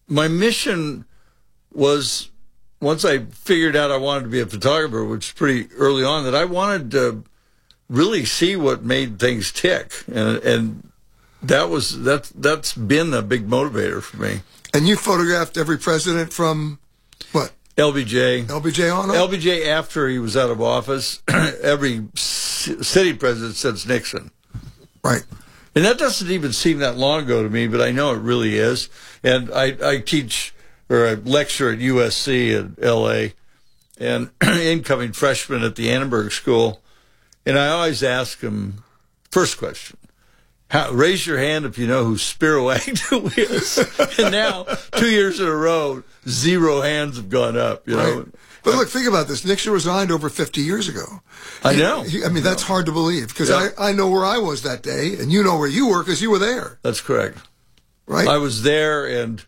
my mission was, once I figured out I wanted to be a photographer, which is pretty early on, that I wanted to really see what made things tick, and that's been a big motivator for me. And you photographed every president from what? LBJ. LBJ on? LBJ after he was out of office. Every city president since Nixon. Right. And that doesn't even seem that long ago to me, but I know it really is. And I teach, or I lecture at USC in L.A., and incoming freshmen at the Annenberg School. And I always ask them, first question, raise your hand if you know who Spiro Agnew is. And now, 2 years in a row, 0 hands have gone up. You know. Right. But look, think about this. Nixon resigned over 50 years ago. I know. I mean, that's hard to believe, because I know where I was that day, and you know where you were because you were there. That's correct. Right? I was there, and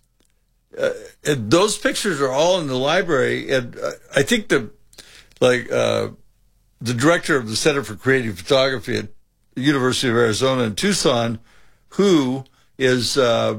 those pictures are all in the library. And I think the director of the Center for Creative Photography at the University of Arizona in Tucson, who is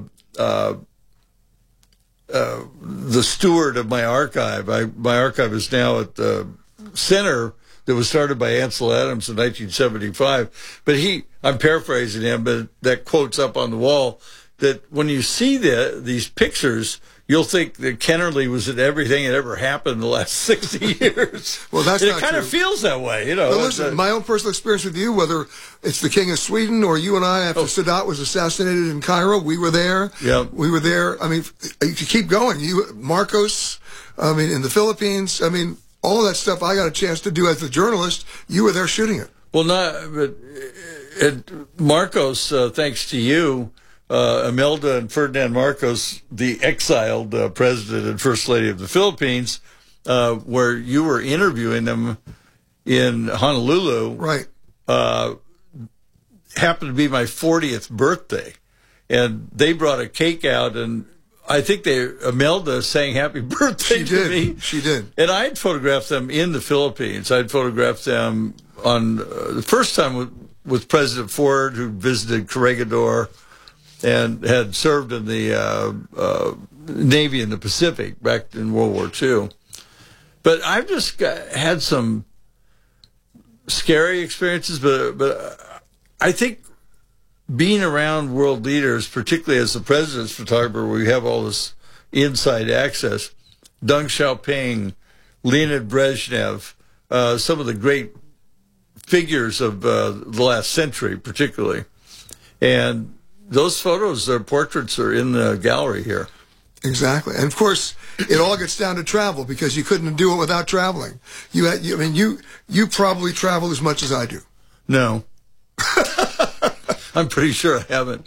the steward of my archive. My archive is now at the center that was started by Ansel Adams in 1975. But I'm paraphrasing him, but that quote's up on the wall, that when you see these pictures, you'll think that Kennerly was at everything that ever happened in the last 60 years. Well, that's and not it kind true. of feels that way, you know. But listen, my own personal experience with you, whether it's the King of Sweden or you and I, after Sadat was assassinated in Cairo, we were there. Yeah. We were there. I mean, you keep going. Marcos, I mean, in the Philippines, I mean, all of that stuff I got a chance to do as a journalist. You were there shooting it. Well, Marcos, thanks to you, Imelda and Ferdinand Marcos, the exiled president and first lady of the Philippines, where you were interviewing them in Honolulu, right? Happened to be my 40th birthday, and they brought a cake out, and I think Imelda sang happy birthday to me. She did. And I had photographed them in the Philippines. I'd photographed them on the first time with President Ford, who visited Corregidor and had served in the Navy in the Pacific back in World War II. But I've just had some scary experiences, but I think being around world leaders, particularly as the president's photographer, where you have all this inside access, Deng Xiaoping, Leonid Brezhnev, some of the great figures of the last century, particularly. And those photos, their portraits, are in the gallery here. Exactly. And of course, it all gets down to travel, because you couldn't do it without traveling. You probably travel as much as I do. No. I'm pretty sure I haven't.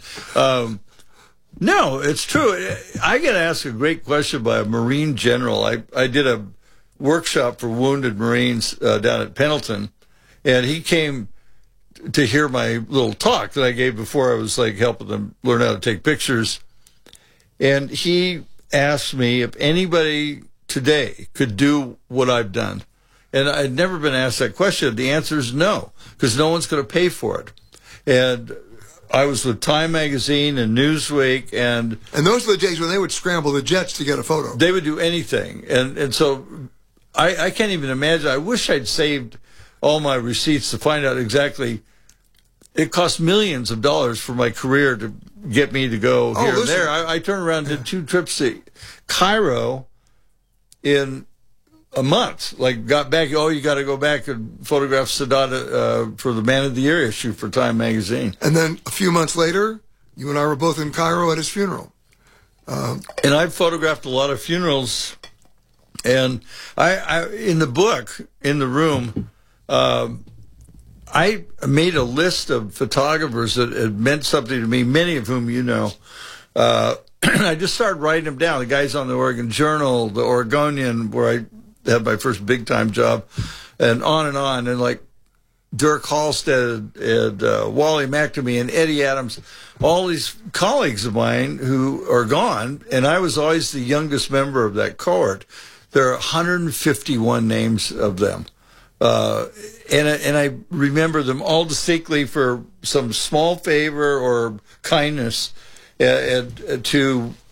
No, it's true. I get asked a great question by a Marine general. I did a workshop for wounded Marines down at Pendleton, and he came to hear my little talk that I gave before I was helping them learn how to take pictures. And he asked me if anybody today could do what I've done. And I'd never been asked that question. The answer is no, because no one's going to pay for it. And I was with Time Magazine and Newsweek, and those are the days when they would scramble the jets to get a photo. They would do anything. And so I can't even imagine. I wish I'd saved all my receipts to find out exactly. It cost millions of dollars for my career to get me to go here and there. I turned around and did 2 trips to Cairo in a month. Got back, you got to go back and photograph Sadat for the Man of the Year issue for Time Magazine. And then a few months later, you and I were both in Cairo at his funeral. And I've photographed a lot of funerals. And I in the book, in the room, I made a list of photographers that had meant something to me, many of whom you know. I just started writing them down. The guys on the Oregon Journal, the Oregonian, where I had my first big-time job, and on. And Dirk Halstead and Wally McNamee and Eddie Adams, all these colleagues of mine who are gone, and I was always the youngest member of that cohort. There are 151 names of them. And I remember them all distinctly for some small favor or kindness to